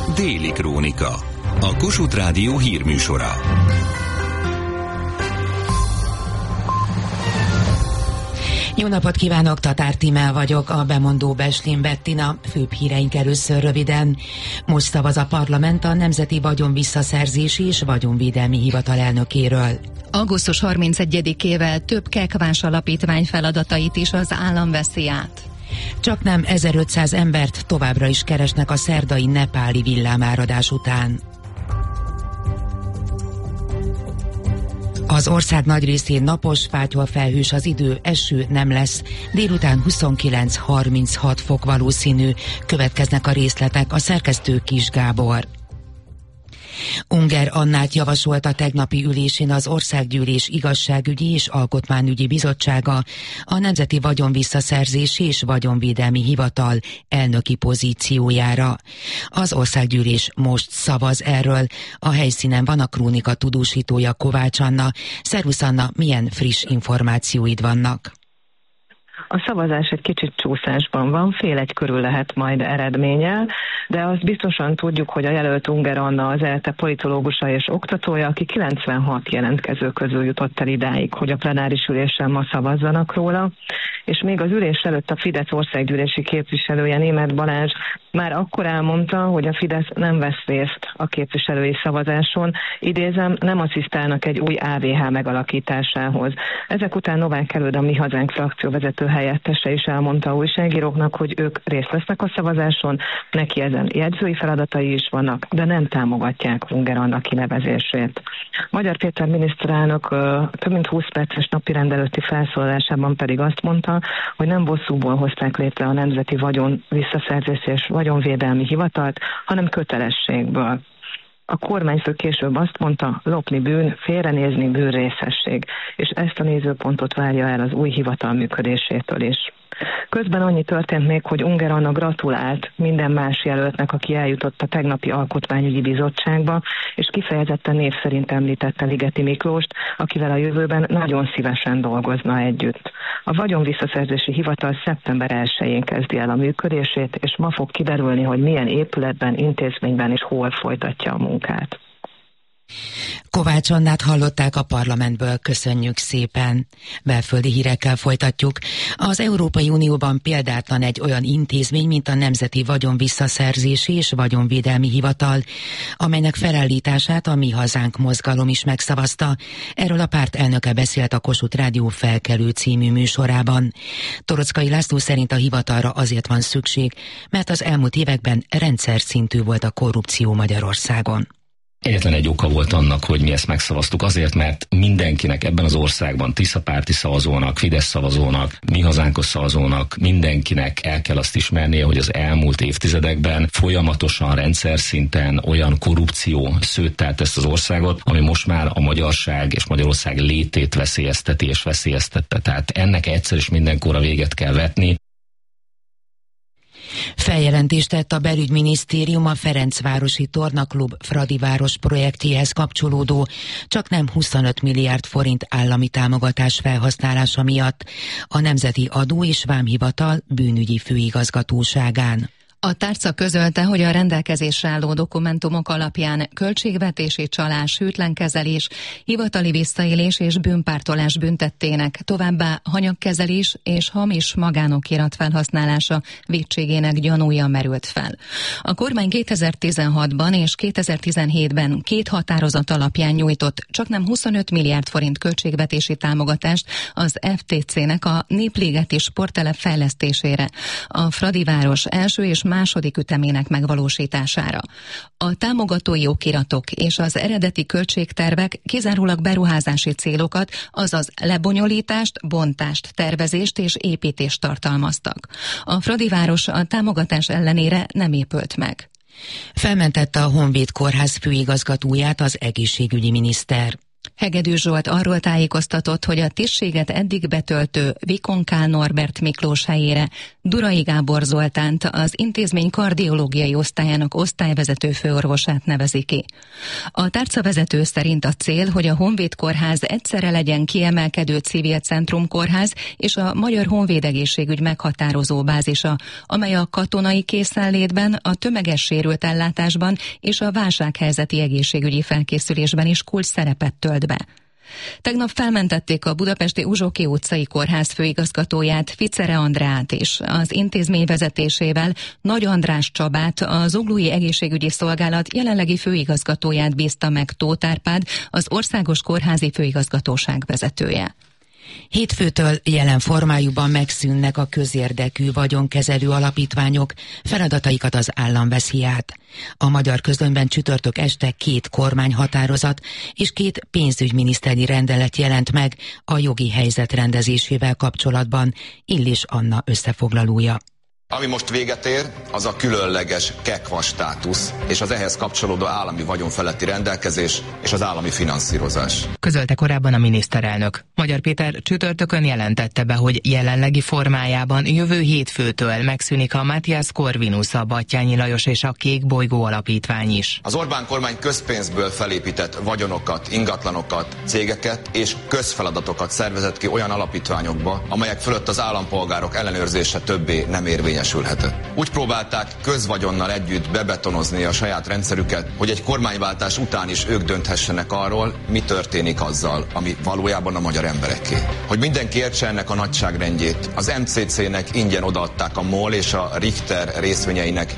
Déli Krónika, a Kossuth Rádió hírműsora. Jó napot kívánok, Tatár Tímea vagyok, a bemondó Beslin Bettina. Főbb híreink először röviden. Most szavaz a parlament a Nemzeti Vagyonvisszaszerzési és Vagyonvédelmi Hivatal elnökéről. Augusztus 31-ével több kekvás alapítvány feladatait is az állam veszi át. Csaknem 1500 embert továbbra is keresnek a szerdai nepáli villámáradás után. Az ország nagy részén napos, fátyolfelhős az idő, eső nem lesz. Délután 29-36 fok valószínű. Következnek a részletek, a szerkesztő Kis Gábor. Unger Annát javasolt a tegnapi ülésén az Országgyűlés Igazságügyi és Alkotmányügyi Bizottsága a Nemzeti Vagyonvisszaszerzési és Vagyonvédelmi Hivatal elnöki pozíciójára. Az Országgyűlés most szavaz erről. A helyszínen van a krónika tudósítója, Kovács Anna. Szervusz Anna, milyen friss információid vannak? A szavazás egy kicsit csúszásban van, fél egy körül lehet majd eredménnyel, de azt biztosan tudjuk, hogy a jelölt Unger Anna az ELTE politológusa és oktatója, aki 96 jelentkező közül jutott el idáig, hogy a plenáris ülésen ma szavazzanak róla, és még az ülés előtt a Fidesz országgyűlési képviselője, Németh Balázs már akkor elmondta, hogy a Fidesz nem vesz részt a képviselői szavazáson, idézem, nem asszisztálnak egy új AVH megalakításához. Ezek után Novák Előd, a Mi Hazánk frakcióvezető helyettese is elmondta a újságíróknak, hogy ők részt vesznek a szavazáson, neki ezen jegyzői feladatai is vannak, de nem támogatják Unger Anna kinevezését. Magyar Péter miniszterelnök több mint 20 perces napirend előtti felszólalásában pedig azt mondta, hogy nem bosszúból hozták létre a Nemzeti Vagyonvisszaszerzési és Vagyonvédelmi Hivatalt, hanem kötelességből. A kormányfő később azt mondta, lopni bűn, félrenézni bűnrészesség, és ezt a nézőpontot várja el az új hivatal működésétől is. Közben annyi történt még, hogy Unger Anna gratulált minden más jelöltnek, aki eljutott a tegnapi Alkotmányügyi Bizottságba, és kifejezetten név szerint említette Ligeti Miklóst, akivel a jövőben nagyon szívesen dolgozna együtt. A Vagyonvisszaszerzési Hivatal szeptember 1-én kezdi el a működését, és ma fog kiderülni, hogy milyen épületben, intézményben és hol folytatja a munkát. Kovács Annát hallották a parlamentből, köszönjük szépen. Belföldi hírekkel folytatjuk. Az Európai Unióban példátlan egy olyan intézmény, mint a Nemzeti Vagyonvisszaszerzési és Vagyonvédelmi Hivatal, amelynek felállítását a Mi Hazánk mozgalom is megszavazta. Erről a párt elnöke beszélt a Kossuth Rádió Felkelő című műsorában. Toroczkai László szerint a hivatalra azért van szükség, mert az elmúlt években rendszer szintű volt a korrupció Magyarországon. Egyetlen egy oka volt annak, hogy mi ezt megszavaztuk, azért, mert mindenkinek ebben az országban, Tisza-párti szavazónak, Fidesz szavazónak, Mi Hazánkos szavazónak, mindenkinek el kell azt ismernie, hogy az elmúlt évtizedekben folyamatosan rendszer szinten olyan korrupció szőttelt ezt az országot, ami most már a magyarság és Magyarország létét veszélyezteti és veszélyeztette. Tehát ennek egyszer és mindenkorra véget kell vetni. Feljelentést tett a Belügyminisztérium a Ferencvárosi Tornaklub Fradiváros projektjéhez kapcsolódó csaknem 25 milliárd forint állami támogatás felhasználása miatt a Nemzeti Adó- és Vámhivatal bűnügyi főigazgatóságán. A tárca közölte, hogy a rendelkezésre álló dokumentumok alapján költségvetési csalás, hűtlenkezelés, hivatali visszaélés és bűnpártolás büntettének, továbbá hanyagkezelés és hamis magánokirat felhasználása vétségének gyanúja merült fel. A kormány 2016-ban és 2017-ben 2 határozat alapján nyújtott csaknem 25 milliárd forint költségvetési támogatást az FTC-nek a Népligeti sporttelep fejlesztésére, a Fradiváros első és második ütemének megvalósítására. A támogatói okiratok és az eredeti költségtervek kizárólag beruházási célokat, azaz lebonyolítást, bontást, tervezést és építést tartalmaztak. A Fradiváros a támogatás ellenére nem épült meg. Felmentette a Honvéd Kórház főigazgatóját az egészségügyi miniszter. Hegedű Zsolt arról tájékoztatott, hogy a tisztséget eddig betöltő Vikon Kál Norbert Miklós helyére Durai Gábor Zoltánt, az intézmény kardiológiai osztályának osztályvezető főorvosát nevezi ki. A tárcavezető szerint a cél, hogy a Honvéd Kórház egyszerre legyen kiemelkedő civil centrum kórház és a Magyar Honvéd Egészségügy meghatározó bázisa, amely a katonai készenlétben, a tömeges sérült ellátásban és a válsághelyzeti egészségügyi felkészülésben is kulcs szerepet tölt be. Tegnap felmentették a budapesti Uzsoki utcai kórház főigazgatóját, Ficere Andreát is. Az intézmény vezetésével Nagy András Csabát, a Zuglói Egészségügyi Szolgálat jelenlegi főigazgatóját bízta meg Tóth Árpád, az Országos Kórházi Főigazgatóság vezetője. Hétfőtől jelen formájukban megszűnnek a közérdekű vagyonkezelő alapítványok, feladataikat az állam veszi át. A Magyar Közlönyben csütörtök este 2 kormányhatározat és 2 pénzügyminiszteri rendelet jelent meg a jogi helyzet rendezésével kapcsolatban. Illis Anna összefoglalója. Ami most véget ér, az a különleges KEKVA státusz és az ehhez kapcsolódó állami vagyonfeletti rendelkezés és az állami finanszírozás. Közölte korábban a miniszterelnök. Magyar Péter csütörtökön jelentette be, hogy jelenlegi formájában jövő hétfőtől megszűnik a Matthias Corvinus, a Batthyány Lajos és a Kék Bolygó alapítvány is. Az Orbán kormány közpénzből felépített vagyonokat, ingatlanokat, cégeket és közfeladatokat szervezett ki olyan alapítványokba, amelyek fölött az állampolgárok ellenőrzése többé nem érvényes. Úgy próbálták közvagyonnal együtt bebetonozni a saját rendszerüket, hogy egy kormányváltás után is ők dönthessenek arról, mi történik azzal, ami valójában a magyar embereké. Hogy mindenki értse ennek a nagyságrendjét, az MCC-nek ingyen odaadták a MOL és a Richter részvényeinek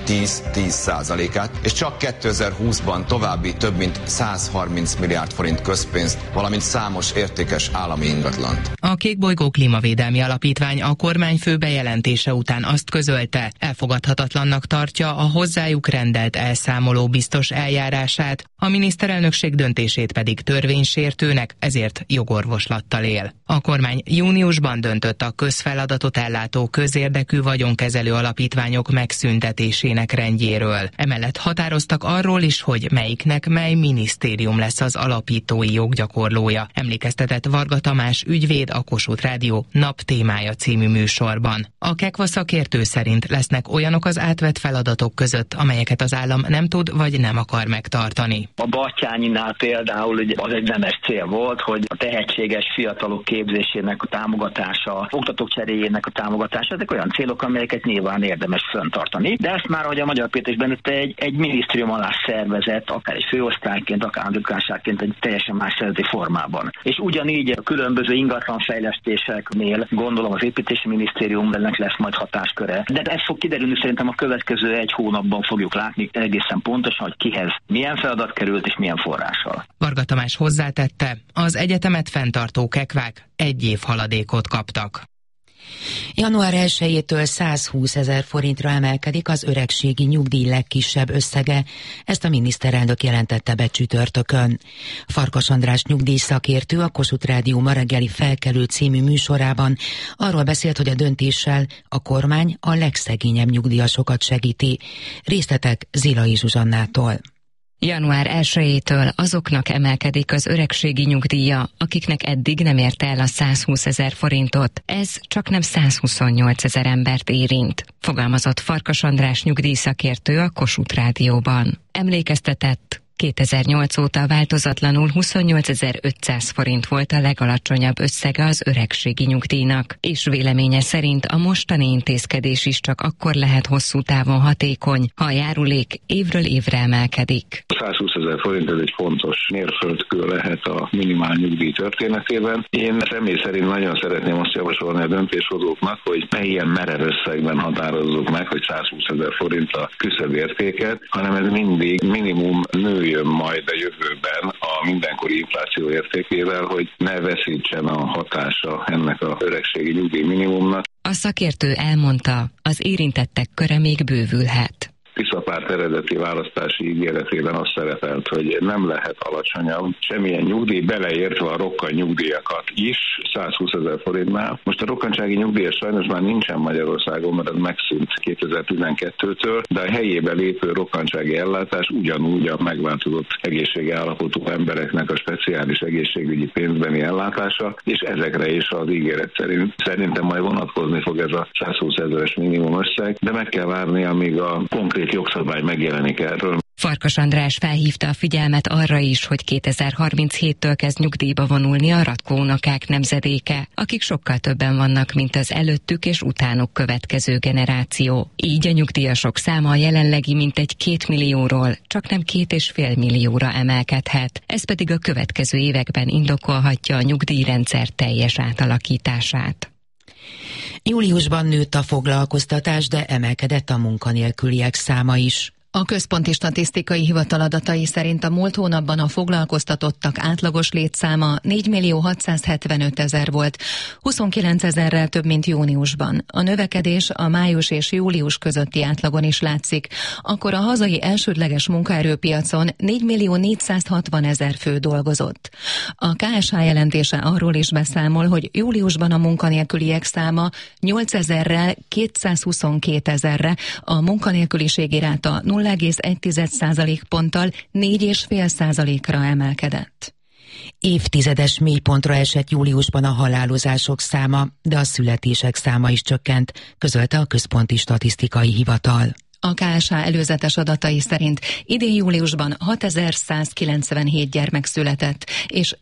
10%-át, és csak 2020-ban további több mint 130 milliárd forint közpénzt, valamint számos értékes állami ingatlant. A Kék Bolygó Klímavédelmi Alapítvány a kormányfő bejelentése után azt közölte, elfogadhatatlannak tartja a hozzájuk rendelt elszámoló biztos eljárását, a miniszterelnökség döntését pedig törvénysértőnek, ezért jogorvoslattal él. A kormány júniusban döntött a közfeladatot ellátó közérdekű vagyonkezelő alapítványok megszüntetésének rendjéről. Emellett határoztak arról is, hogy melyiknek mely minisztérium lesz az alapítói joggyakorlója. Emlékeztetett Varga Tamás ügyvéd a Kossuth Rádió Nap témája című műsorban. A KEKVA szakértő szerint lesznek olyanok az átvett feladatok között, amelyeket az állam nem tud vagy nem akar megtartani. A Batthyánynál például ugye az egy nemes cél volt, hogy a tehetséges fiatalok képzésének a támogatása, oktatók cseréjének a támogatása, ezek olyan célok, amelyeket nyilván érdemes fenntartani. De ezt már, ahogy a Magyar Péter is bennette, egy minisztérium alá szervezett, akár egy főosztályként, akár államtitkárságként egy teljesen más szervezeti formában. És ugyanígy a különböző ingatlanfejlesztéseknél gondolom az építési minisztériumnak lesz majd hatásköre. De ez fog kiderülni, szerintem a következő 1 hónapban fogjuk látni egészen pontosan, hogy kihez milyen feladat került és milyen forrással. Varga Tamás hozzátette, az egyetemet fenntartó kekvák 1 év haladékot kaptak. Január 1-től 120 000 forintra emelkedik az öregségi nyugdíj legkisebb összege, ezt a miniszterelnök jelentette be csütörtökön. Farkas András nyugdíjszakértő a Kossuth Rádió ma reggeli Felkelő című műsorában arról beszélt, hogy a döntéssel a kormány a legszegényebb nyugdíjasokat segíti. Részletek Zilai Zsuzsannától. Január 1-től azoknak emelkedik az öregségi nyugdíja, akiknek eddig nem érte el a 120 000 forintot. Ez csak nem 128 000 embert érint, fogalmazott Farkas András nyugdíjszakértő a Kossuth Rádióban. Emlékeztetett, 2008 óta változatlanul 28 500 forint volt a legalacsonyabb összege az öregségi nyugdíjnak, és véleménye szerint a mostani intézkedés is csak akkor lehet hosszú távon hatékony, ha a járulék évről évre emelkedik. 120 000 forint ez egy fontos mérföldkő lehet a minimál nyugdíj történetében. Én személy szerint nagyon szeretném azt javasolni a döntéshozóknak, hogy ne ilyen merev összegben határozzuk meg, hogy 120 000 forint a küszöbértéket, hanem ez mindig minimum nőjön majd a jövőben a mindenkori infláció értékével, hogy ne veszítsen a hatása ennek a öregségi nyugdíj minimumnak. A szakértő elmondta, az érintettek köre még bővülhet. Tisza párt eredeti választási ígéretében az szerepelt, hogy nem lehet alacsonyabb semmilyen nyugdíj, beleértve a rokkan nyugdíjakat is 120 000 forintnál. Most a rokkantsági nyugdíja sajnos már nincsen Magyarországon, mert ez megszűnt 2012-től, de a helyébe lépő rokkantsági ellátás ugyanúgy a megváltozott egészségi állapotú embereknek a speciális egészségügyi pénzbeni ellátása, és ezekre is az ígéret szerint szerintem majd vonatkozni fog ez a 120 000-es minimum összeg, de meg kell várni, amíg a konkrét jogszabály megjelenik erről. Farkas András felhívta a figyelmet arra is, hogy 2037-től kezd nyugdíjba vonulni a Ratkó unokák nemzedéke, akik sokkal többen vannak, mint az előttük és utánuk következő generáció. Így a nyugdíjasok száma a jelenlegi mintegy 2 millióról csak nem 2,5 millióra emelkedhet. Ez pedig a következő években indokolhatja a nyugdíjrendszer teljes átalakítását. Júliusban nőtt a foglalkoztatás, de emelkedett a munkanélküliek száma is. A Központi Statisztikai Hivatal adatai szerint a múlt hónapban a foglalkoztatottak átlagos létszáma 4 675 000 volt, 29 000-rel több, mint júniusban. A növekedés a május és július közötti átlagon is látszik, akkor a hazai elsődleges munkaerőpiacon 4 460 000 fő dolgozott. A KSH jelentése arról is beszámol, hogy júliusban a munkanélküliek száma 8 000-rel 222 000-re, a munkanélküliségi ráta 0,1% ponttal 4,5%-ra emelkedett. Évtizedes mélypontra esett júliusban a halálozások száma, de a születések száma is csökkent, közölte a Központi Statisztikai Hivatal. A KSH előzetes adatai szerint idén júliusban 6197 gyermek született, és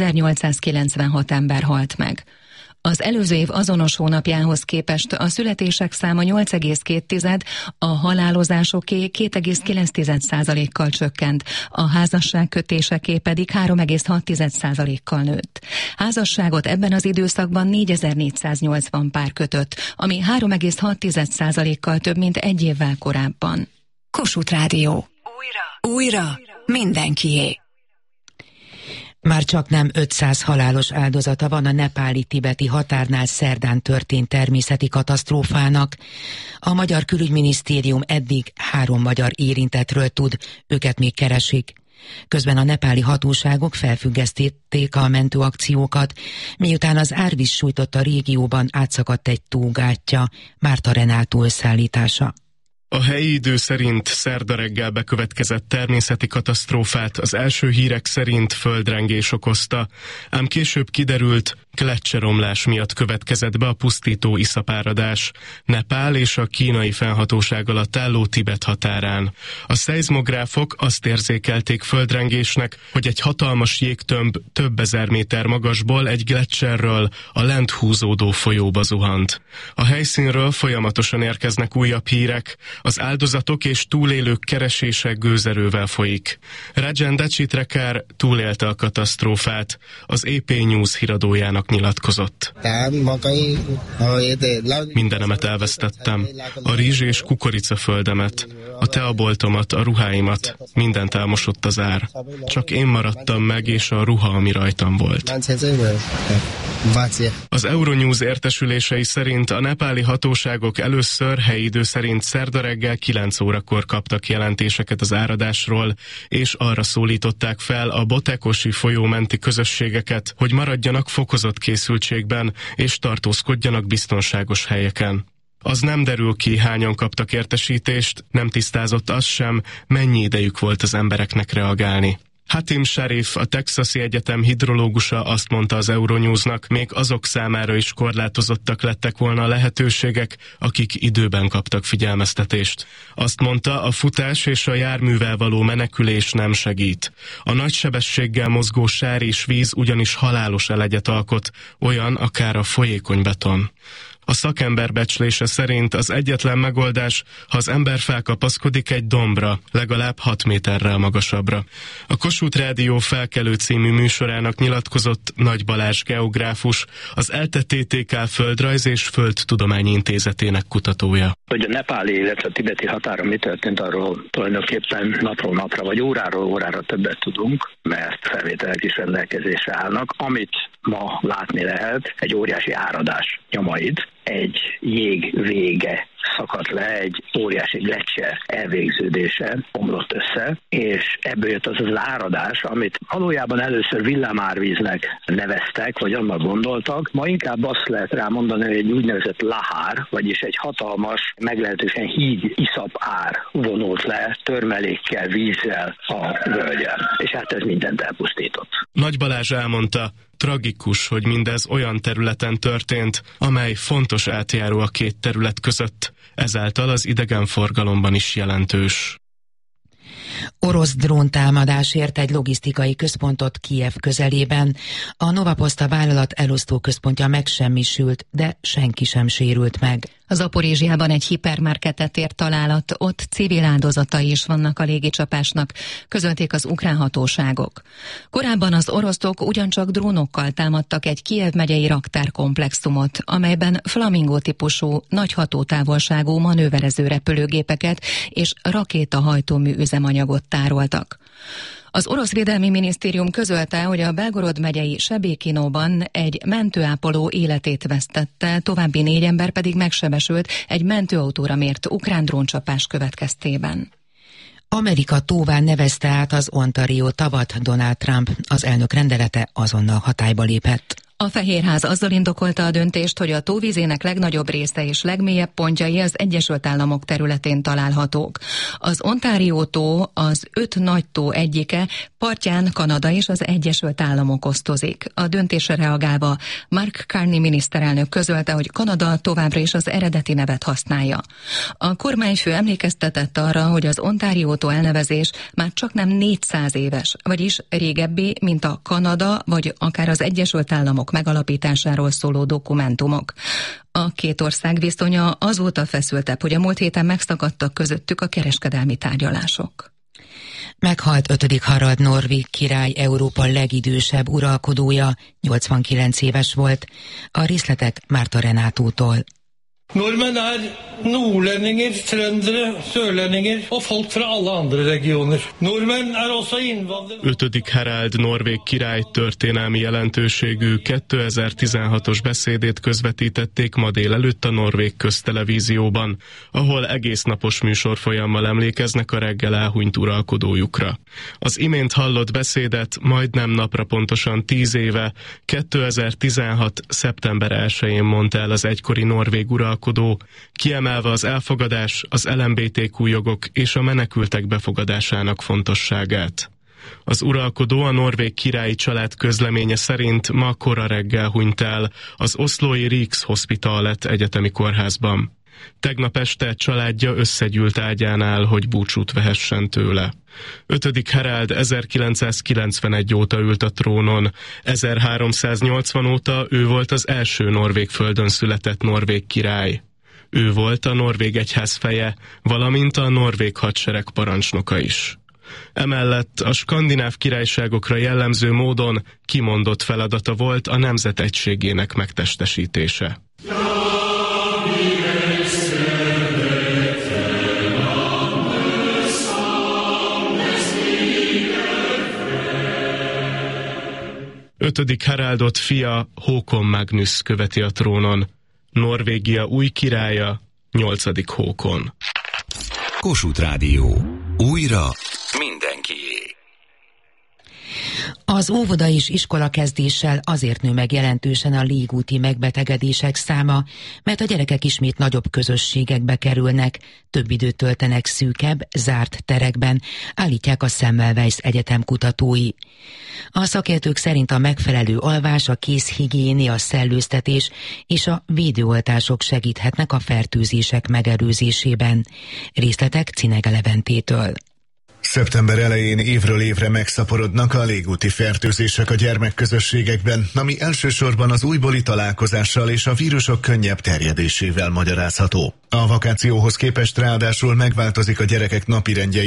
8896 ember halt meg. Az előző év azonos hónapjához képest a születések száma 8,2, a halálozásoké 2,9%-kal csökkent, a házasságkötéseké pedig 3,6%-kal nőtt. Házasságot ebben az időszakban 4480 pár kötött, ami 3,6%-kal több, mint egy évvel korábban. Kossuth Rádió. Újra mindenkié. Már csak nem 500 halálos áldozata van a nepáli-tibeti határnál szerdán történt természeti katasztrófának. A Magyar Külügyminisztérium eddig 3 magyar érintettről tud, őket még keresik. Közben a nepáli hatóságok felfüggesztették a mentőakciókat, miután az árvíz sújtotta régióban átszakadt egy tógátja. Márta Renátó összeállítása. A helyi idő szerint szerda reggel bekövetkezett természeti katasztrófát az első hírek szerint földrengés okozta, ám később kiderült, gleccseromlás miatt következett be a pusztító iszapáradás Nepál és a kínai fennhatóság alatt álló Tibet határán. A szeizmográfok azt érzékelték földrengésnek, hogy egy hatalmas jégtömb több ezer méter magasból egy gleccserről a lent húzódó folyóba zuhant. A helyszínről folyamatosan érkeznek újabb hírek, az áldozatok és túlélők keresése gőzerővel folyik. Rajan Decitrekar túlélte a katasztrófát, az AP News híradójának nyilatkozott. Mindenemet elvesztettem, a rizs és kukoricaföldemet, a teaboltomat, a ruháimat, mindent elmosott az ár. Csak én maradtam meg, és a ruha, ami rajtam volt. Az Euronews értesülései szerint a nepáli hatóságok először helyi idő szerint szerda reggel 9 órakor kaptak jelentéseket az áradásról, és arra szólították fel a Botekosi folyó menti közösségeket, hogy maradjanak fokozott készültségben, és tartózkodjanak biztonságos helyeken. Az nem derül ki, hányan kaptak értesítést, nem tisztázott az sem, mennyi idejük volt az embereknek reagálni. Hatim Sharif, a Texasi Egyetem hidrológusa azt mondta az Euronewsnak, még azok számára is korlátozottak lettek volna a lehetőségek, akik időben kaptak figyelmeztetést. Azt mondta, a futás és a járművel való menekülés nem segít. A nagy sebességgel mozgó sár és víz ugyanis halálos elegyet alkot, olyan akár a folyékony beton. A szakember becslése szerint az egyetlen megoldás, ha az ember felkapaszkodik egy dombra, legalább 6 méterrel magasabbra. A Kossuth Rádió Felkelő című műsorának nyilatkozott Nagy Balázs geográfus, az ELTE TTK Földrajz és Földtudományi Intézetének kutatója. Hogy a nepáli, illetve a tibeti határon mi történt, arról tulajdonképpen napról napra, vagy óráról órára többet tudunk, mert felvételek is rendelkezésre állnak. Amit ma látni lehet egy óriási áradás nyomait, egy jég vége szakadt le, egy óriási gletszer elvégződése omlott össze, és ebből jött az áradás, amit valójában először villámárvíznek neveztek, vagy annak gondoltak. Ma inkább azt lehet rá mondani, hogy egy úgynevezett lahár, vagyis egy hatalmas, meglehetősen híg iszap ár vonult le törmelékkel, vízzel a völgyen. És hát ez mindent elpusztított. Nagy Balázs elmondta, tragikus, hogy mindez olyan területen történt, amely fontos átjáró a két terület között, ezáltal az idegenforgalomban is jelentős. Orosz dróntámadás ért egy logisztikai központot Kijev közelében. A Novaposzta vállalat elosztó központja megsemmisült, de senki sem sérült meg. Zaporizsjában egy hipermarketet ért találat, ott civil áldozatai is vannak a légicsapásnak, közölték az ukrán hatóságok. Korábban az oroszok ugyancsak drónokkal támadtak egy Kijev megyei raktárkomplexumot, amelyben Flamingo típusú, nagy hatótávolságú manőverező repülőgépeket és rakétahajtómű üzemanyagot tároltak. Az orosz védelmi minisztérium közölte, hogy a Belgorod megyei Sebékinóban egy mentőápoló életét vesztette, további 4 ember pedig megsebesült egy mentőautóra mért ukrán dróncsapás következtében. Amerika tóvá nevezte át az Ontario tavat Donald Trump, az elnök rendelete azonnal hatályba lépett. A Fehérház azzal indokolta a döntést, hogy a tóvízének legnagyobb része és legmélyebb pontjai az Egyesült Államok területén találhatók. Az Ontario tó az 5 nagy tó egyike, partján Kanada és az Egyesült Államok osztozik. A döntésre reagálva Mark Carney miniszterelnök közölte, hogy Kanada továbbra is az eredeti nevet használja. A kormányfő emlékeztetett arra, hogy az Ontario tó elnevezés már csaknem 400 éves, vagyis régebbi, mint a Kanada vagy akár az Egyesült Államok megalapításáról szóló dokumentumok. A két ország viszonya azóta feszültebb, hogy a múlt héten megszakadtak közöttük a kereskedelmi tárgyalások. Meghalt 5. Harald norvég király, Európa legidősebb uralkodója, 89 éves volt. A részletek Márta Renátótól. Nordmenn nordlendinger, trøndere, sørlendinger og folk fra alle andre regioner. Nordmenn også innvandrere. 5. Harald norvég király történelmi jelentőségű 2016-os beszédét közvetítették ma délelőtt a norvég köztelevízióban, ahol egésznapos műsorfolyammal emlékeznek a reggel elhunyt uralkodójukra. Az imént hallott beszédet majdnem napra pontosan 10 éve, 2016. szeptember 1-én mondta el az egykori norvég uralkodó, kiemelve az elfogadás, az LMBTQ jogok és a menekültek befogadásának fontosságát. Az uralkodó a norvég királyi család közleménye szerint ma kora reggel hunyt el az oszlói Rikshospitalet egyetemi kórházban. Tegnap este családja összegyűlt ágyánál, hogy búcsút vehessen tőle. 5. Harald 1991 óta ült a trónon, 1380 óta ő volt az első norvég földön született norvég király. Ő volt a norvég egyház feje, valamint a norvég hadsereg parancsnoka is. Emellett a skandináv királyságokra jellemző módon kimondott feladata volt a nemzet egységének megtestesítése. 5. Haraldot fia Håkon Magnus követi a trónon. Norvégia új királya, 8. Håkon. Kossuth Rádió. Újra mindenkié. Az óvoda és iskola kezdéssel azért nő meg jelentősen a légúti megbetegedések száma, mert a gyerekek ismét nagyobb közösségekbe kerülnek, több időt töltenek szűkebb, zárt terekben, állítják a Semmelweis Egyetem kutatói. A szakértők szerint a megfelelő alvás, a kézhigiénia, a szellőztetés és a védőoltások segíthetnek a fertőzések megelőzésében. Részletek Cinege Leventétől. Szeptember elején évről évre megszaporodnak a légúti fertőzések a gyermekközösségekben, ami elsősorban az újbóli találkozással és a vírusok könnyebb terjedésével magyarázható. A vakációhoz képest ráadásul megváltozik a gyerekek napirendje is.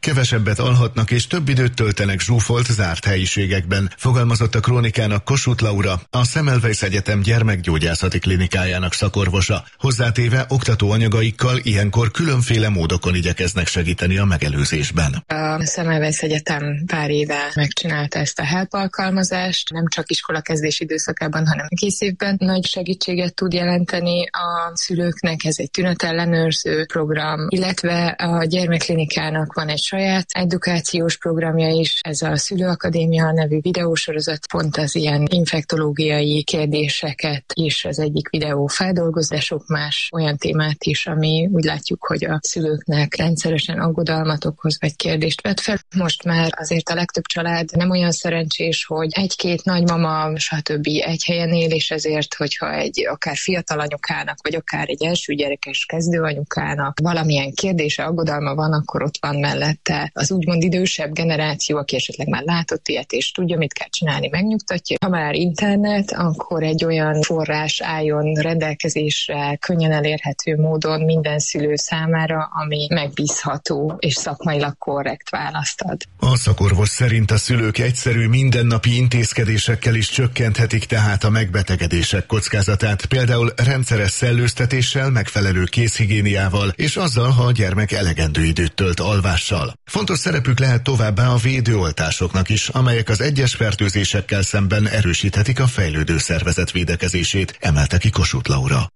kevesebbet alhatnak és több időt töltenek zsúfolt, zárt helyiségekben, fogalmazott a Krónikának Kossuth Laura, a Semmelweis Egyetem gyermekgyógyászati klinikájának szakorvosa. Hozzátéve oktatóanyagaikkal ilyenkor különféle módokon igyekeznek segíteni a megelőzésben. A Semmelweis Egyetem pár éve megcsinálta ezt a HELP alkalmazást, nem csak iskolakezdés időszakában, hanem egész évben nagy segítséget tud jelenteni a szülőknek. Ez egy tünetellenőrző program, illetve a gyermekklinikának van egy saját edukációs programja is, ez a Szülőakadémia nevű videósorozat, pont az ilyen infektológiai kérdéseket is az egyik videó feldolgoz, de sok más olyan témát is, ami úgy látjuk, hogy a szülőknek rendszeresen aggodalmat okoz, vagy kérdést vet fel. Most már azért a legtöbb család nem olyan szerencsés, hogy egy-két nagymama, stb. Egy helyen él, és ezért, hogyha egy akár fiatal anyukának, vagy akár egy első gyerekes kezdő anyukának valamilyen kérdése, aggodalma van, akkor ott van mellette az úgymond idősebb generáció, aki esetleg már látott ilyet, és tudja, mit kell csinálni, megnyugtatja. Ha már internet, akkor egy olyan forrás álljon rendelkezésre, könnyen elérhető módon minden szülő számára, ami megbízható és szakmailag korrekt választ ad. A szakorvos szerint a szülők egyszerű mindennapi intézkedésekkel is csökkenthetik tehát a megbetegedések kockázatát, például rendszeres szellőztetéssel, megfelelő kézhigiéniával, és azzal, ha a gyermek elegendő időt tölt alvással. Fontos szerepük lehet továbbá a védőoltásoknak is, amelyek az egyes fertőzésekkel szemben erősíthetik a fejlődő szervezet védekezését, emelte ki Kossuth Laura.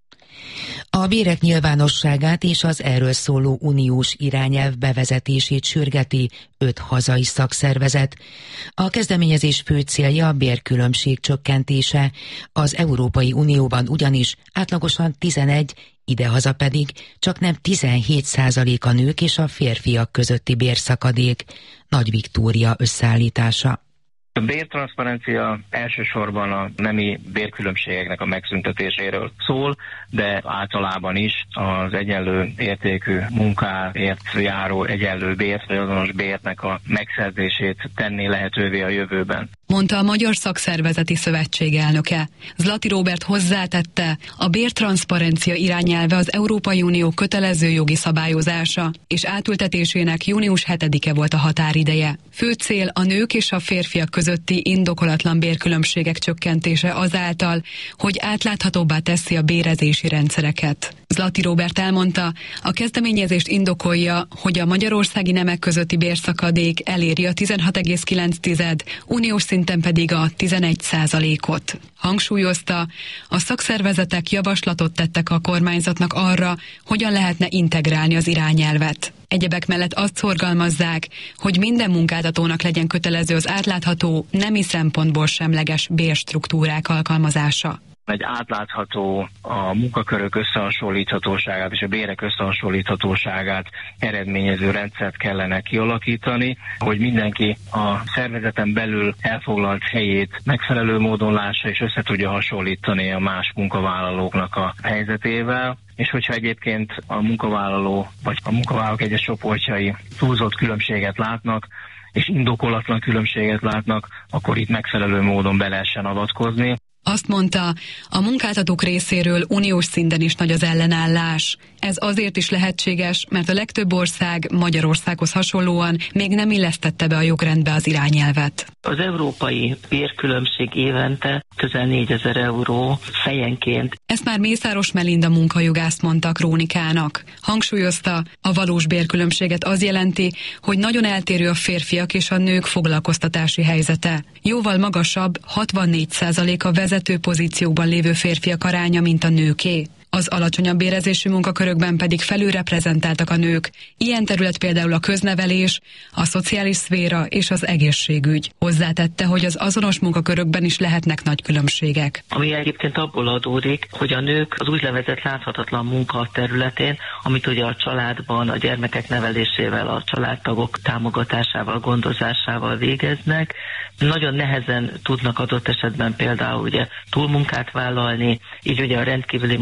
A bérek nyilvánosságát és az erről szóló uniós irányelv bevezetését sürgeti 5 hazai szakszervezet. A kezdeményezés fő célja a bérkülönbség csökkentése. Az Európai Unióban ugyanis átlagosan 11, idehaza pedig csaknem 17% a nők és a férfiak közötti bérszakadék. Nagy Viktória összeállítása. A bértranszparencia elsősorban a nemi bérkülönbségeknek a megszüntetéséről szól, de általában is az egyenlő értékű munkáért járó egyenlő bért, vagy azonos bérnek a megszerzését tenné lehetővé a jövőben. Mondta a Magyar Szakszervezeti Szövetség elnöke. Zlati Róbert hozzátette, a bértranszparencia irányelve az Európai Unió kötelező jogi szabályozása, és átültetésének június 7-e volt a határideje. Fő cél a nők és a férfiak közötti indokolatlan bérkülönbségek csökkentése azáltal, hogy átláthatóbbá teszi a bérezési rendszereket. Zlati Róbert elmondta, a kezdeményezést indokolja, hogy a magyarországi nemek közötti bérszakadék eléri a 16,9, uniós szinten pedig a 11%-ot. Hangsúlyozta, a szakszervezetek javaslatot tettek a kormányzatnak arra, hogyan lehetne integrálni az irányelvet. Egyebek mellett azt szorgalmazzák, hogy minden munkáltatónak legyen kötelező az átlátható, nemi szempontból semleges bérstruktúrák alkalmazása. Egy átlátható, a munkakörök összehasonlíthatóságát és a bérek összehasonlíthatóságát eredményező rendszert kellene kialakítani, hogy mindenki a szervezeten belül elfoglalt helyét megfelelő módon lássa és össze tudja hasonlítani a más munkavállalóknak a helyzetével. És hogyha egyébként a munkavállaló vagy a munkavállalók egyes csoportjai túlzott különbséget látnak, és indokolatlan különbséget látnak, akkor itt megfelelő módon be lehessen avatkozni. Azt mondta, a munkáltatók részéről uniós szinten is nagy az ellenállás. Ez azért is lehetséges, mert a legtöbb ország Magyarországhoz hasonlóan még nem illesztette be a jogrendbe az irányelvet. Az európai bérkülönbség évente közel 4000 euró fejenként. Ezt már Mészáros Melinda munkajogász mondta a Krónikának. Hangsúlyozta, a valós bérkülönbséget az jelenti, hogy nagyon eltérő a férfiak és a nők foglalkoztatási helyzete. Jóval magasabb, 64% a vezető pozíciókban lévő férfiak aránya, mint a nőké. Az alacsonyabb bérezésű munkakörökben pedig felülreprezentáltak a nők. Ilyen terület például a köznevelés, a szociális szféra és az egészségügy. Hozzátette, hogy az azonos munkakörökben is lehetnek nagy különbségek. Ami egyébként abból adódik, hogy a nők az úgynevezett láthatatlan munka területén, amit ugye a családban, a gyermekek nevelésével, a családtagok támogatásával, gondozásával végeznek, nagyon nehezen tudnak adott esetben például ugye túlmunkát vállalni, így ugye a rendkívüli munkavégzés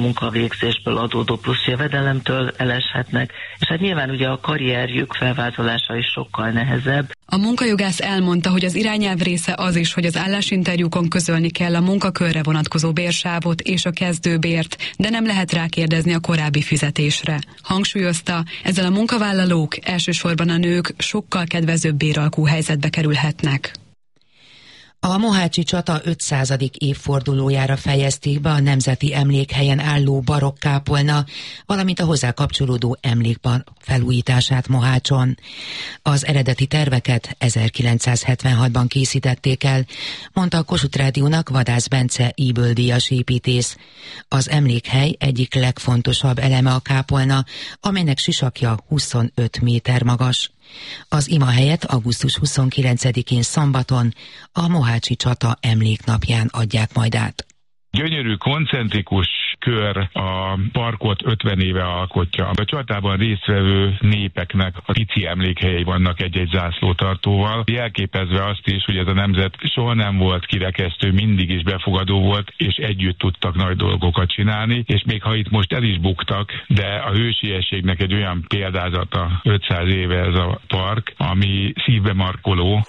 végzésből adódó plusz jövedelemtől eleshetnek, és hát nyilván ugye a karrierjük felvázolása is sokkal nehezebb. A munkajogász elmondta, hogy az irányelv része az is, hogy az állásinterjúkon közölni kell a munkakörre vonatkozó bérsávot és a kezdőbért, de nem lehet rákérdezni a korábbi fizetésre. Hangsúlyozta, ezzel a munkavállalók, elsősorban a nők sokkal kedvezőbb béralkú helyzetbe kerülhetnek. A mohácsi csata 500. évfordulójára fejezték be a Nemzeti Emlékhelyen álló barokk-kápolna, valamint a hozzá kapcsolódó emlékpark felújítását Mohácson. Az eredeti terveket 1976-ban készítették el, mondta a Kossuth Rádiónak Vadász Bence Ybl-díjas építész. Az emlékhely egyik legfontosabb eleme a kápolna, amelynek sisakja 25 méter magas. Az ima helyet augusztus 29-én szombaton, a mohácsi csata emléknapján adják majd át. Gyönyörű, koncentrikus kör a parkot 50 éve alkotja. A csatában résztvevő népeknek a pici emlékhelyei vannak egy-egy zászlótartóval, jelképezve azt is, hogy ez a nemzet soha nem volt kirekesztő, mindig is befogadó volt, és együtt tudtak nagy dolgokat csinálni, és még ha itt most el is buktak, de a hősiességnek egy olyan példázata 500 éve ez a park, ami szívbe markoló.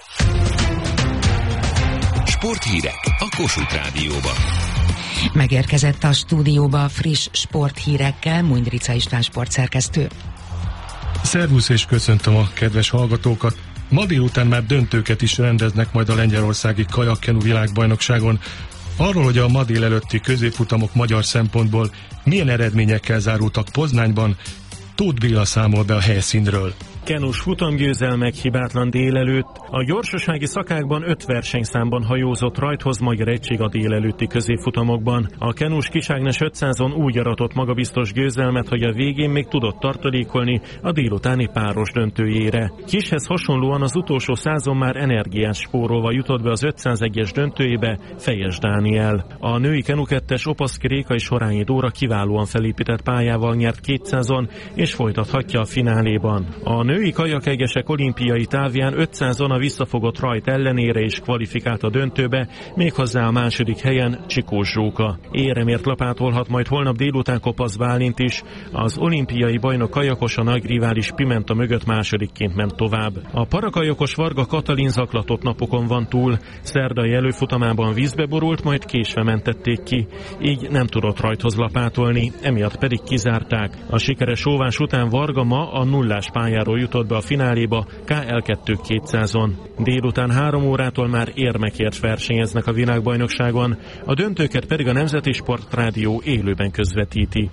Sporthírek a Kossuth Rádióban. Megérkezett a stúdióba friss sporthírekkel Mundrica István sportszerkesztő. Szervusz és köszöntöm a kedves hallgatókat! Ma délután már döntőket is rendeznek majd a lengyelországi kajakkenu világbajnokságon. Arról, hogy a ma délelőtti középfutamok magyar szempontból milyen eredményekkel zárultak Poznányban, Tóth Béla számol be a helyszínről. Kenus futamgyőzelmek hibátlan délelőtt. A gyorsasági szakákban 5 versenyszámban hajózott rajthoz magyar egység a délelőtti középfutamokban. A kenus Kiságnes 500-on úgy aratott magabiztos győzelmet, hogy a végén még tudott tartalékolni a délutáni páros döntőjére. Kishez hasonlóan az utolsó 100-on már energiás spórolva jutott be az 501-es döntőjébe Fejes Dániel. A női kenukettes Opaszki Réka és Horányi Dóra kiválóan felépített pályával nyert 200-on, és folytathatja a fináléban. A női kajakegesek olimpiai távján 500-on a visszafogott rajt ellenére is kvalifikált a döntőbe, méghozzá a második helyen Csikós Zsóka. Éremért lapátolhat majd holnap délután Kopasz Bálint is. Az olimpiai bajnok kajakos a nagy rivális Pimenta mögött másodikként ment tovább. A parakajokos Varga Katalin zaklatott napokon van túl. Szerdai előfutamában vízbe borult, majd késve mentették ki. Így nem tudott rajthoz lapátolni, emiatt pedig kizárták. A sikeres óvás után Varga ma a nullás pályáról jutott be a fináléba KL2 200-on. Délután 3 órától már érmekért versenyeznek a világbajnokságon, a döntőket pedig a Nemzeti Sportrádió élőben közvetíti.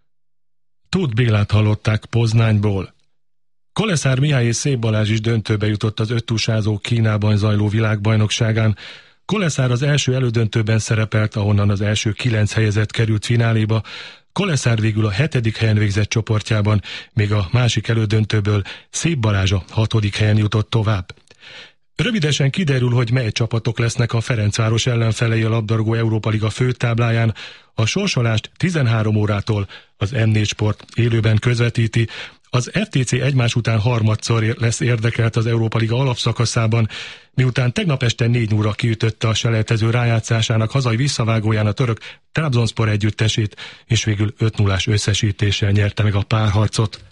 Tóth Bélát hallották Poznányból. Koleszár Mihály és Szép Balázs is döntőbe jutott az öttúsázó Kínában zajló világbajnokságán. Koleszár az első elődöntőben szerepelt, ahonnan az első 9 helyezett került fináléba. Koleszár végül a 7. helyen végzett csoportjában, még a másik elődöntőből Szép Balázs a 6. helyen jutott tovább. Rövidesen kiderül, hogy mely csapatok lesznek a Ferencváros ellenfelei a labdarúgó Európa Liga főtábláján. A sorsolást 13 órától az M4 Sport élőben közvetíti. Az FTC egymás után harmadszor lesz érdekelt az Európa Liga alapszakaszában, miután tegnap este 4 óra kiütötte a selejtező rájátszásának hazai visszavágóján a török Trabzonspor együttesét, és végül 5-0-ás összesítéssel nyerte meg a párharcot.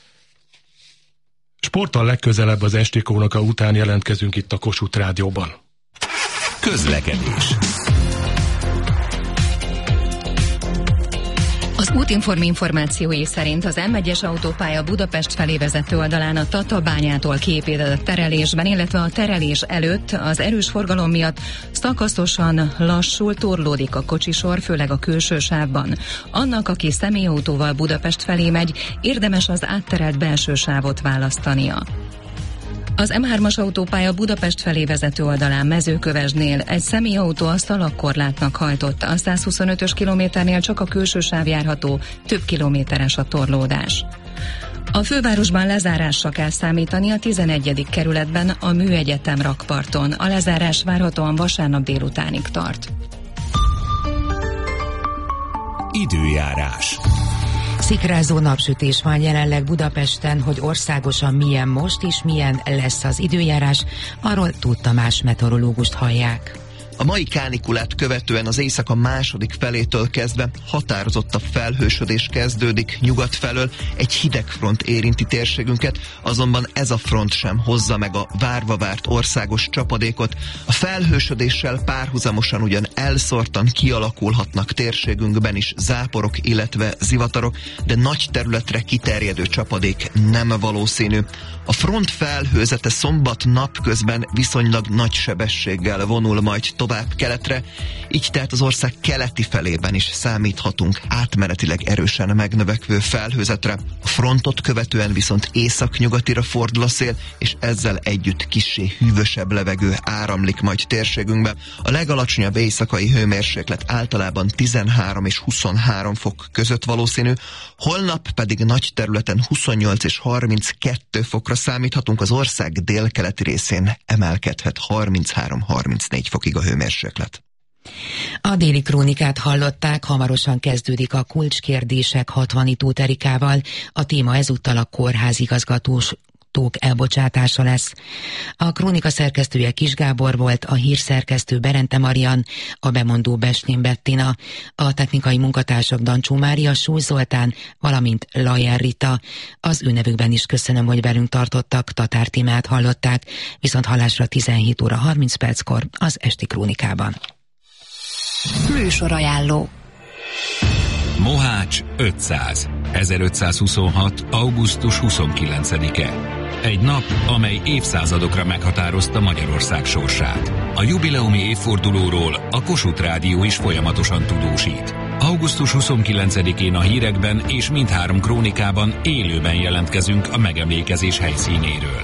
Sporttal legközelebb az esti krónika után jelentkezünk itt a Kossuth Rádióban. Közlekedés. Az Útinform információi szerint az M1-es autópálya Budapest felé vezető oldalán a Tatabányától kiépített terelésben, illetve a terelés előtt az erős forgalom miatt szakaszosan lassul, torlódik a kocsisor, főleg a külső sávban. Annak, aki személyautóval Budapest felé megy, érdemes az átterelt belső sávot választania. Az M3-as autópálya Budapest felé vezető oldalán Mezőkövesdnél egy személyautó a szalagkorlátnak hajtott, a 125-ös kilométernél csak a külső sáv járható, több kilométeres a torlódás. A fővárosban lezárásra kell számítani a 11. kerületben a Műegyetem rakparton. A lezárás várhatóan vasárnap délutánig tart. Időjárás. Szikrázó napsütés van jelenleg Budapesten, hogy országosan milyen most és milyen lesz az időjárás, arról Tóth Tamás meteorológust hallják. A mai kánikulát követően az éjszaka második felétől kezdve határozottabb felhősödés kezdődik nyugat felől, egy hideg front érinti térségünket, azonban ez a front sem hozza meg a várva várt országos csapadékot. A felhősödéssel párhuzamosan ugyan elszórtan kialakulhatnak térségünkben is záporok, illetve zivatarok, de nagy területre kiterjedő csapadék nem valószínű. A front felhőzete szombat napközben viszonylag nagy sebességgel vonul majd tovább keletre, így tehát az ország keleti felében is számíthatunk átmenetileg erősen megnövekvő felhőzetre. A frontot követően viszont északnyugatira fordul a szél, és ezzel együtt kissé hűvösebb levegő áramlik majd térségünkbe. A legalacsonyabb éjszakai hőmérséklet általában 13 és 23 fok között valószínű, holnap pedig nagy területen 28 és 32 fokra számíthatunk, az ország délkeleti részén emelkedhet 33-34 fokig a hőmérséklet. A déli krónikát hallották, hamarosan kezdődik a kulcskérdések Hatvanitó Erikával. A téma ezúttal a kórházigazgatók elbocsátása lesz. A krónika szerkesztője Kis Gábor volt, a hírszerkesztő Berente Marian, a bemondó Besnén Bettina, a technikai munkatársak Dancsó Mária, Súly Zoltán, valamint Lajer Rita. Az ő nevükben is köszönöm, hogy velünk tartottak, Tatár Tímát hallották, viszont hallásra 17 óra 30 perckor az esti krónikában. Műsorajánló. Mohács 500. 1526. augusztus 29-e. Egy nap, amely évszázadokra meghatározta Magyarország sorsát. A jubileumi évfordulóról a Kossuth Rádió is folyamatosan tudósít. Augusztus 29-én a hírekben és mindhárom krónikában élőben jelentkezünk a megemlékezés helyszínéről.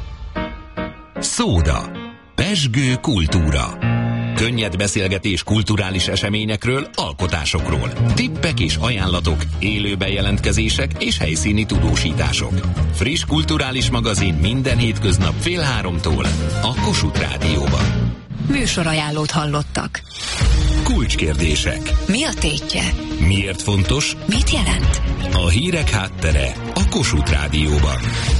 Szóda. Pezsgő kultúra. Könnyed beszélgetés kulturális eseményekről, alkotásokról. Tippek és ajánlatok, élő bejelentkezések és helyszíni tudósítások. Friss kulturális magazin minden hétköznap 14:30 a Kossuth Rádióban. Műsorajánlót hallottak. Kulcskérdések. Mi a tétje? Miért fontos? Mit jelent? A hírek háttere a Kossuth Rádióban.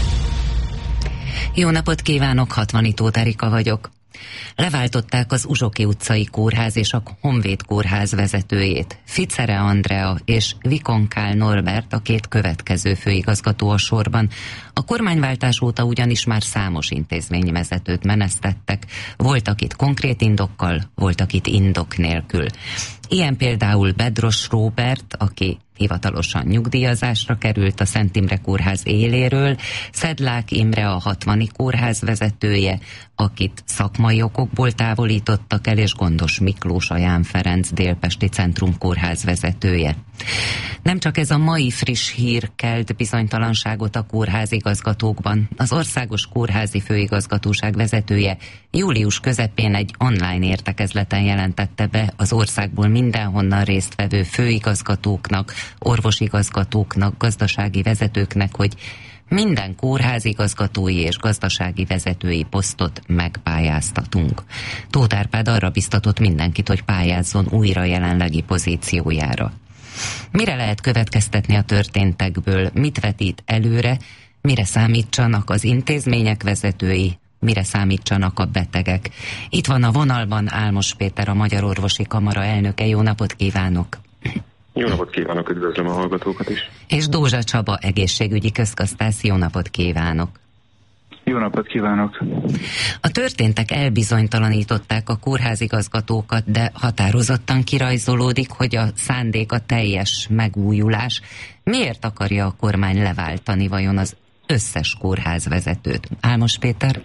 Jó napot kívánok, Hatvanitó Erika vagyok. Leváltották az Uzsoki utcai kórház és a Honvéd kórház vezetőjét. Ficere Andrea és Vikonkál Norbert a két következő főigazgató a sorban. A kormányváltás óta ugyanis már számos intézményvezetőt menesztettek. Voltak itt konkrét indokkal, voltak itt indok nélkül. Ilyen például Bedros Róbert, aki hivatalosan nyugdíjazásra került a Szent Imre kórház éléről, Szedlák Imre a 60. kórház vezetője, akit szakmai okokból távolítottak el, és Gondos Miklós Aján Ferenc délpesti Centrum kórház vezetője. Nem csak ez a mai friss hír kelt bizonytalanságot a kórházigazgatókban. Az Országos Kórházi Főigazgatóság vezetője július közepén egy online értekezleten jelentette be az országból mindenhonnan résztvevő főigazgatóknak, orvosigazgatóknak, gazdasági vezetőknek, hogy minden kórházigazgatói és gazdasági vezetői posztot megpályáztatunk. Tóth Árpád arra biztatott mindenkit, hogy pályázzon újra jelenlegi pozíciójára. Mire lehet következtetni a történtekből, mit vetít előre, mire számítsanak az intézmények vezetői, mire számítsanak a betegek. Itt van a vonalban Álmos Péter, a Magyar Orvosi Kamara elnöke. Jó napot kívánok! Jó napot kívánok, üdvözlöm a hallgatókat is! És Dózsa Csaba, egészségügyi közgazdász, jó napot kívánok! Jó napot kívánok! A történtek elbizonytalanították a kórházigazgatókat, de határozottan kirajzolódik, hogy a szándék a teljes megújulás. Miért akarja a kormány leváltani vajon az összes kórházvezetőt? Álmos Péter?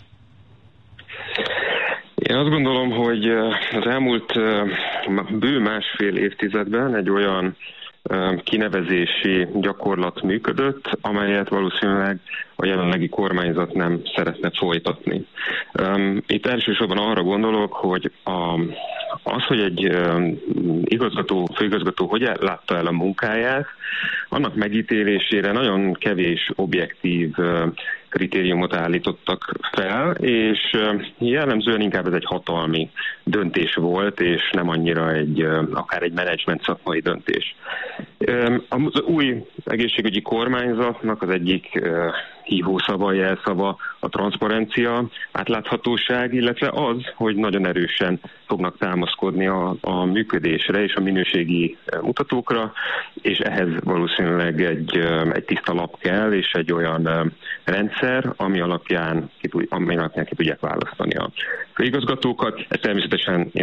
Én azt gondolom, hogy az elmúlt bő másfél évtizedben egy olyan kinevezési gyakorlat működött, amelyet valószínűleg a jelenlegi kormányzat nem szeretne folytatni. Itt elsősorban arra gondolok, hogy az, hogy egy főigazgató hogy látta el a munkáját, annak megítélésére nagyon kevés objektív kritériumot állítottak fel, és jellemzően inkább ez egy hatalmi döntés volt, és nem annyira akár egy menedzsment szakmai döntés. Az új egészségügyi kormányzatnak az egyik hívószava, jelszava a transzparencia, átláthatóság, illetve az, hogy nagyon erősen fognak támaszkodni a működésre és a minőségi mutatókra, és ehhez valószínűleg egy tiszta lap kell, és egy olyan rendszer, ami alapján ki tudják választani a főigazgatókat. Ez természetesen